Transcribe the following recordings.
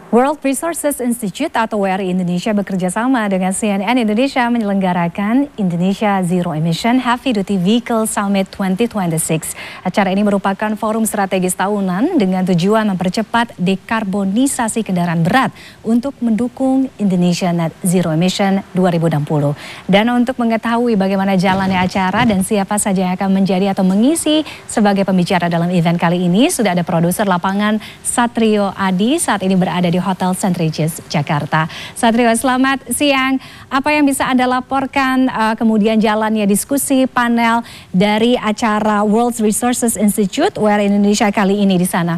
World Resources Institute atau WRI Indonesia bekerja sama dengan CNN Indonesia menyelenggarakan Indonesia Zero Emission Heavy Duty Vehicle Summit 2026. Acara ini merupakan forum strategis tahunan dengan tujuan mempercepat dekarbonisasi kendaraan berat untuk mendukung Indonesia Net Zero Emission 2060. Dan untuk mengetahui bagaimana jalannya acara dan siapa saja yang akan menjadi atau mengisi sebagai pembicara dalam event kali ini, sudah ada produser lapangan Satrio Adi saat ini berada di Hotel St. Regis, Jakarta. Satrio, selamat siang. Apa yang bisa Anda laporkan kemudian jalannya diskusi panel dari acara World Resources Institute WRI Indonesia kali ini di sana?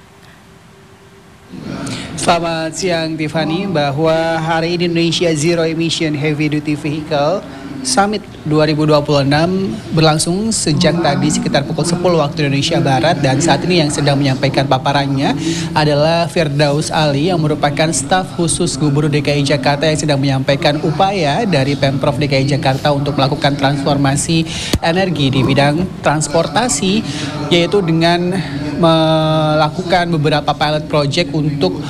Selamat siang Tiffany, bahwa hari ini Indonesia Zero Emission Heavy Duty Vehicle Summit 2026 berlangsung sejak tadi sekitar pukul 10 waktu Indonesia Barat, dan saat ini yang sedang menyampaikan paparannya adalah Firdaus Ali yang merupakan staf khusus Gubernur DKI Jakarta yang sedang menyampaikan upaya dari Pemprov DKI Jakarta untuk melakukan transformasi energi di bidang transportasi, yaitu dengan melakukan beberapa pilot project untuk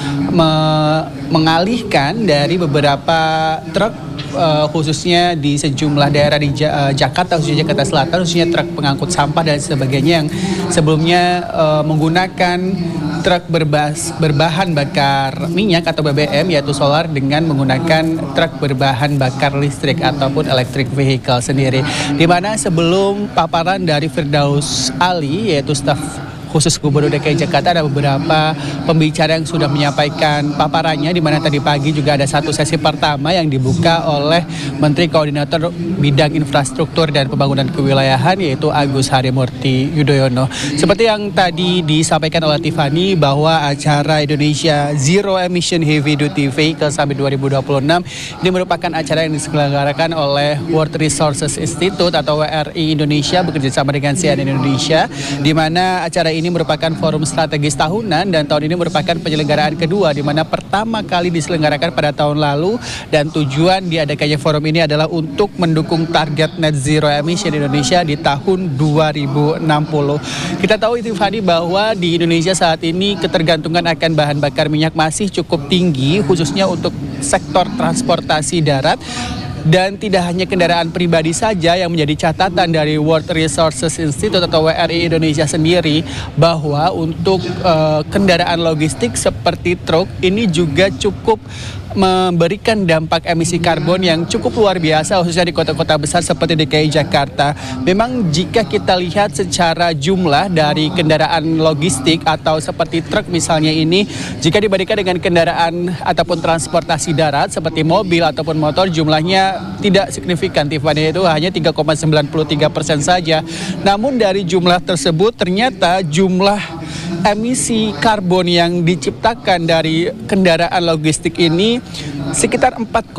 mengalihkan dari beberapa truk khususnya di sejumlah daerah di Jakarta, khususnya Jakarta Selatan, khususnya truk pengangkut sampah dan sebagainya yang sebelumnya menggunakan truk berbahan bakar minyak atau BBM, yaitu solar, dengan menggunakan truk berbahan bakar listrik ataupun electric vehicle sendiri. Di mana sebelum paparan dari Firdaus Ali, yaitu staf khusus Gubernur DKI Jakarta, ada beberapa pembicara yang sudah menyampaikan paparannya, di mana tadi pagi juga ada satu sesi pertama yang dibuka oleh Menteri Koordinator Bidang Infrastruktur dan Pembangunan Kewilayahan, yaitu Agus Harimurti Yudhoyono. Seperti yang tadi disampaikan oleh Tiffany, bahwa acara Indonesia Zero Emission Heavy Duty Vehicle Summit 2026 ini merupakan acara yang diselenggarakan oleh World Resources Institute atau WRI Indonesia bekerjasama dengan CNN Indonesia, di mana acara ini merupakan forum strategis tahunan, dan tahun ini merupakan penyelenggaraan kedua, di mana pertama kali diselenggarakan pada tahun lalu, dan tujuan diadakannya forum ini adalah untuk mendukung target net zero emission Indonesia di tahun 2060. Kita tahu Tiffany, bahwa di Indonesia saat ini ketergantungan akan bahan bakar minyak masih cukup tinggi, khususnya untuk sektor transportasi darat. Dan tidak hanya kendaraan pribadi saja yang menjadi catatan dari World Resources Institute atau WRI Indonesia sendiri, bahwa untuk kendaraan logistik seperti truk ini juga cukup memberikan dampak emisi karbon yang cukup luar biasa, khususnya di kota-kota besar seperti DKI Jakarta. Memang jika kita lihat secara jumlah dari kendaraan logistik atau seperti truk misalnya ini, jika dibandingkan dengan kendaraan ataupun transportasi darat seperti mobil ataupun motor, jumlahnya tidak signifikan, Tiffany, itu hanya 3,93% saja. Namun dari jumlah tersebut ternyata jumlah emisi karbon yang diciptakan dari kendaraan logistik ini sekitar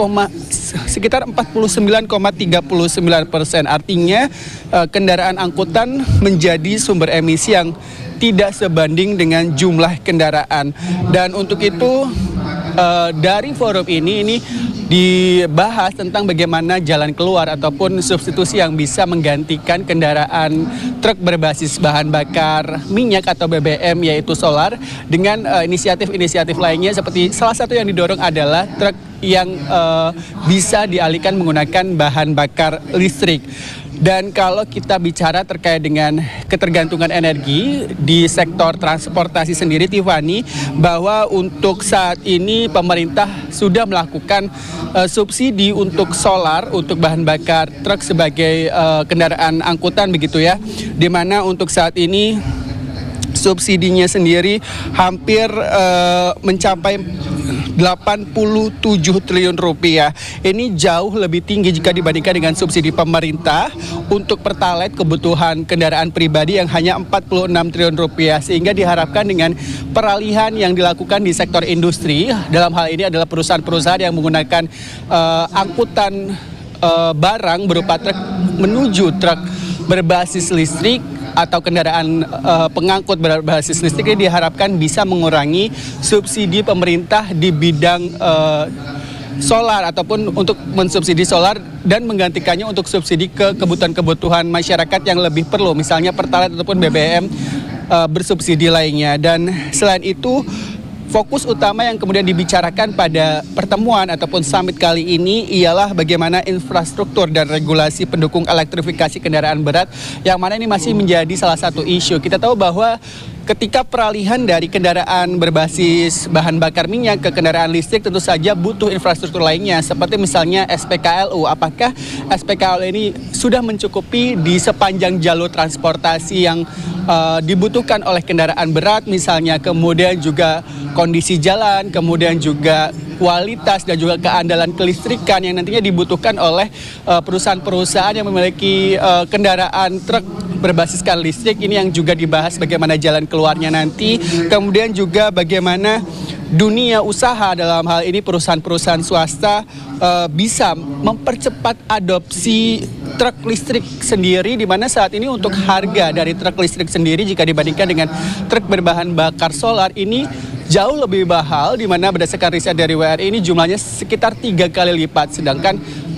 49,39%. Artinya kendaraan angkutan menjadi sumber emisi yang tidak sebanding dengan jumlah kendaraan. Dan untuk itu dari forum ini dibahas tentang bagaimana jalan keluar ataupun substitusi yang bisa menggantikan kendaraan truk berbasis bahan bakar minyak atau BBM, yaitu solar, dengan inisiatif-inisiatif lainnya, seperti salah satu yang didorong adalah truk yang bisa dialihkan menggunakan bahan bakar listrik. Dan kalau kita bicara terkait dengan ketergantungan energi di sektor transportasi sendiri, Tiffany, bahwa untuk saat ini pemerintah sudah melakukan subsidi untuk solar, untuk bahan bakar truk sebagai kendaraan angkutan, begitu ya, di mana untuk saat ini subsidinya sendiri hampir mencapai 87 triliun rupiah. Ini jauh lebih tinggi jika dibandingkan dengan subsidi pemerintah untuk Pertalite kebutuhan kendaraan pribadi yang hanya 46 triliun rupiah. Sehingga diharapkan dengan peralihan yang dilakukan di sektor industri, dalam hal ini adalah perusahaan-perusahaan yang menggunakan angkutan barang berupa truk menuju truk berbasis listrik atau kendaraan pengangkut berbasis listrik, ini diharapkan bisa mengurangi subsidi pemerintah di bidang solar ataupun untuk mensubsidi solar dan menggantikannya untuk subsidi ke kebutuhan-kebutuhan masyarakat yang lebih perlu, misalnya Pertalite ataupun BBM bersubsidi lainnya. Dan selain itu, fokus utama yang kemudian dibicarakan pada pertemuan ataupun summit kali ini ialah bagaimana infrastruktur dan regulasi pendukung elektrifikasi kendaraan berat, yang mana ini masih menjadi salah satu isu. Kita tahu bahwa ketika peralihan dari kendaraan berbasis bahan bakar minyak ke kendaraan listrik tentu saja butuh infrastruktur lainnya, seperti misalnya SPKLU. Apakah SPKLU ini sudah mencukupi di sepanjang jalur transportasi yang dibutuhkan oleh kendaraan berat misalnya, kemudian juga kondisi jalan, kemudian juga kualitas dan juga keandalan kelistrikan yang nantinya dibutuhkan oleh perusahaan-perusahaan yang memiliki kendaraan truk berbasiskan listrik. Ini yang juga dibahas bagaimana jalan keluarnya nanti, kemudian juga bagaimana dunia usaha dalam hal ini perusahaan-perusahaan swasta bisa mempercepat adopsi truk listrik sendiri, di mana saat ini untuk harga dari truk listrik sendiri jika dibandingkan dengan truk berbahan bakar solar ini jauh lebih mahal, di mana berdasarkan riset dari WRI ini jumlahnya sekitar 3 kali lipat. Sedangkan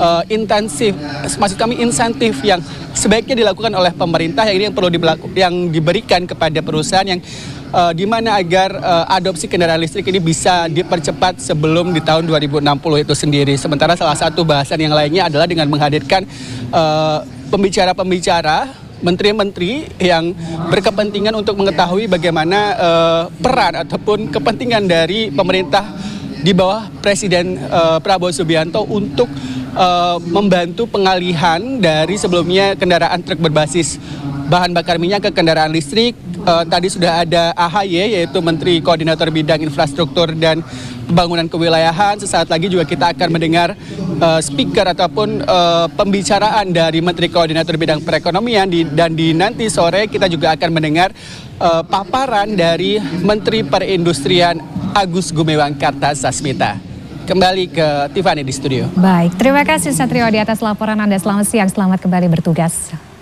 insentif yang sebaiknya dilakukan oleh pemerintah yang ini yang perlu diberikan kepada perusahaan yang di mana agar adopsi kendaraan listrik ini bisa dipercepat sebelum di tahun 2060 itu sendiri. Sementara salah satu bahasan yang lainnya adalah dengan menghadirkan pembicara-pembicara, menteri-menteri yang berkepentingan untuk mengetahui bagaimana peran ataupun kepentingan dari pemerintah di bawah Presiden Prabowo Subianto untuk membantu pengalihan dari sebelumnya kendaraan truk berbasis bahan bakar minyak ke kendaraan listrik. Tadi sudah ada AHY, yaitu Menteri Koordinator Bidang Infrastruktur dan Pembangunan Kewilayahan. Sesaat lagi juga kita akan mendengar speaker ataupun pembicaraan dari Menteri Koordinator Bidang Perekonomian, dan di nanti sore kita juga akan mendengar paparan dari Menteri Perindustrian Agus Gumiwang Kartasasmita. Kembali ke Tiffany di studio. Baik, terima kasih Satrio di atas laporan Anda. Selamat siang, selamat kembali bertugas.